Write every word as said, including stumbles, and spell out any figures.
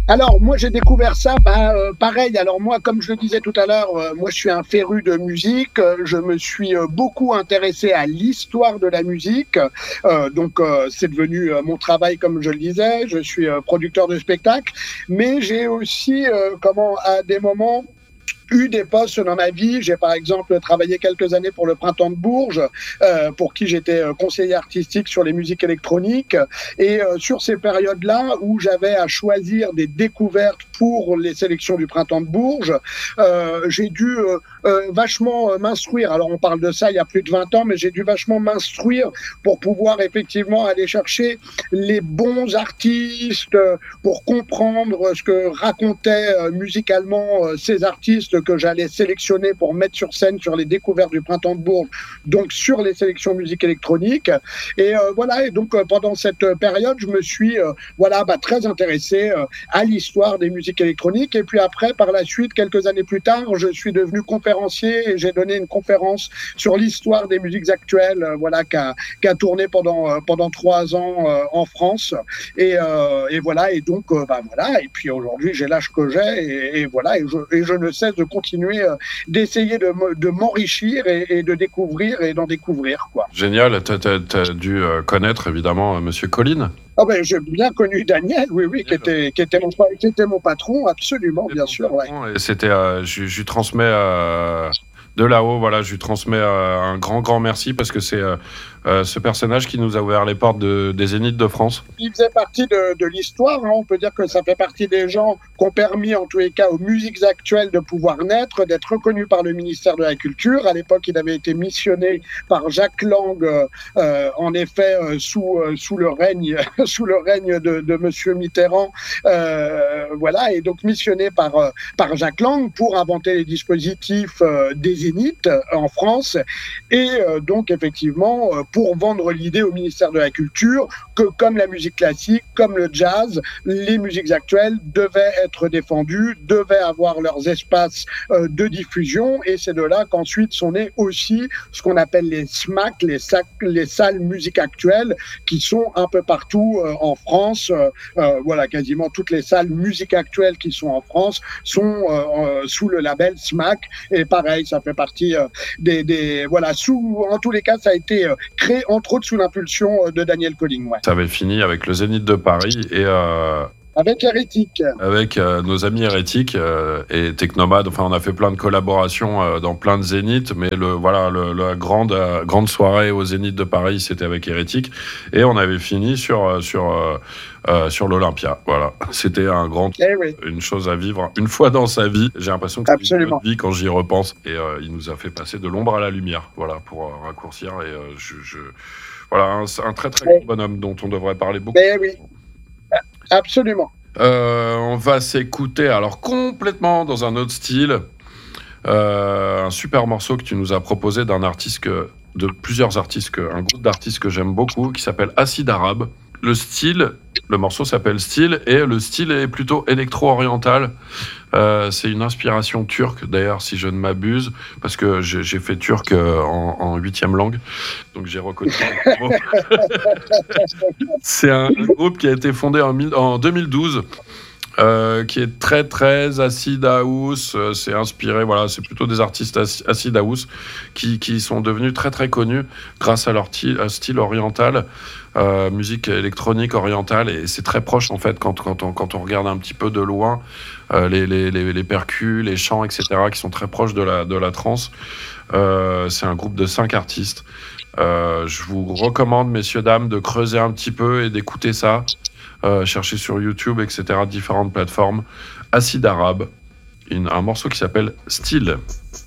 Alors moi j'ai découvert ça, bah, euh, pareil. Alors moi, comme je le disais tout à l'heure, euh, moi je suis un féru de musique. Euh, je me suis euh, beaucoup intéressé à l'histoire de la musique. Euh, donc euh, c'est devenu euh, mon travail, comme je le disais. Je suis euh, producteur de spectacles, mais j'ai aussi, euh, comment, à des moments eu des postes dans ma vie. J'ai par exemple travaillé quelques années pour le Printemps de Bourges, euh, pour qui j'étais conseiller artistique sur les musiques électroniques. Et euh, sur ces périodes-là où j'avais à choisir des découvertes pour les sélections du Printemps de Bourges, euh, j'ai dû euh, euh, vachement euh, m'instruire. Alors on parle de ça il y a plus de vingt ans, mais j'ai dû vachement m'instruire pour pouvoir effectivement aller chercher les bons artistes, pour comprendre ce que racontaient euh, musicalement euh, ces artistes que j'allais sélectionner pour mettre sur scène sur les découvertes du Printemps de Bourges, donc sur les sélections musique électronique. Et euh, voilà, et donc euh, pendant cette période, je me suis euh, voilà, bah, très intéressé euh, à l'histoire des musiques électroniques. Et puis après, par la suite, quelques années plus tard, je suis devenu conférencier et j'ai donné une conférence sur l'histoire des musiques actuelles, euh, voilà, qui a, qui a tourné pendant, euh, pendant trois ans euh, en France. Et, euh, et voilà, et donc, euh, bah, voilà, et puis aujourd'hui, j'ai l'âge que j'ai, et, et voilà, et je, et je ne cesse de continuer euh, d'essayer de, de m'enrichir et, et de découvrir et d'en découvrir, quoi. Génial, tu as dû euh, connaître évidemment euh, Monsieur Colline. Ah ben, j'ai bien connu Daniel, oui, oui, qui était, qui était, mon, qui était mon patron, absolument, bien sûr. Patron, ouais. Et c'était, euh, je, je lui transmets euh, de là-haut, voilà, je lui transmets euh, un grand, grand merci parce que c'est euh, euh, ce personnage qui nous a ouvert les portes de, des Zéniths de France. Il faisait partie de, de l'histoire, hein. On peut dire que ça fait partie des gens qui ont permis, en tous les cas, aux musiques actuelles de pouvoir naître, d'être reconnus par le ministère de la Culture. À l'époque, il avait été missionné par Jacques Lang, euh, en effet, euh, sous, euh, sous le règne, sous le règne de, de Monsieur Mitterrand, euh, voilà, et donc missionné par, euh, par Jacques Lang pour inventer les dispositifs euh, des Zéniths euh, en France, et euh, donc effectivement euh, pour vendre l'idée au ministère de la Culture que comme la musique classique, comme le jazz, les musiques actuelles devaient être défendues, devaient avoir leurs espaces euh, de diffusion, et c'est de là qu'ensuite sont nées aussi ce qu'on appelle les S M A C, les, sac, les salles musique actuelle, qui sont un peu partout euh, en France. Euh, euh, voilà, quasiment toutes les salles musique actuelle qui sont en France sont euh, euh, sous le label S M A C, et pareil, ça fait partie euh, des, des voilà, sous, en tous les cas, ça a été euh, créé entre autres sous l'impulsion euh, de Daniel Colling. Ouais. Ça avait fini avec le Zénith de Paris et euh... avec Hérétique. Avec euh, nos amis Hérétiques euh, et Technomade. Enfin, on a fait plein de collaborations euh, dans plein de zéniths, mais le, voilà, le, la grande, euh, grande soirée au Zénith de Paris, c'était avec Hérétiques. Et on avait fini sur, sur, euh, euh, sur l'Olympia. Voilà. C'était un grand, eh oui. une chose à vivre une fois dans sa vie. J'ai l'impression que c'est une autre vie quand j'y repense. Et euh, il nous a fait passer de l'ombre à la lumière, voilà, pour euh, raccourcir. Et euh, je, je... Voilà, un, un très très eh. bon bonhomme dont on devrait parler beaucoup. Eh oui. Absolument. Euh, on va s'écouter alors complètement dans un autre style, euh, un super morceau que tu nous as proposé d'un artiste que, de plusieurs artistes, que, un groupe d'artistes que j'aime beaucoup qui s'appelle Acide Arabe. Le style, le morceau s'appelle Style et le style est plutôt électro-oriental. Euh, c'est une inspiration turque d'ailleurs, si je ne m'abuse, parce que j'ai, j'ai fait turc euh, en, en huitième langue, donc j'ai reconnu le mot. C'est un, un groupe qui a été fondé en, en deux mille douze, euh, qui est très très acid house. Euh, c'est inspiré, voilà, c'est plutôt des artistes acid house qui, qui sont devenus très très connus grâce à leur t- à style oriental. Euh, musique électronique orientale, et c'est très proche en fait quand, quand, on, quand on regarde un petit peu de loin euh, les, les, les, les percus, les chants, et cetera qui sont très proches de la, de la trance. Euh, c'est un groupe de cinq artistes. Euh, je vous recommande, messieurs, dames, de creuser un petit peu et d'écouter ça. Euh, chercher sur YouTube, et cetera, différentes plateformes. Acide Arabe, une, un morceau qui s'appelle Style.